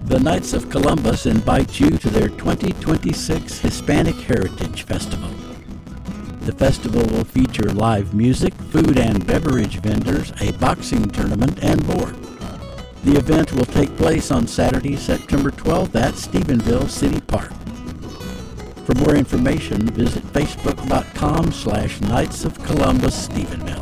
The Knights of Columbus invite you to their 2026 Hispanic Heritage Festival. The festival will feature live music, food and beverage vendors, a boxing tournament, and more. The event will take place on Saturday, September 12th at Stephenville City Park. For more information, visit facebook.com/Knights of Columbus Stephenville.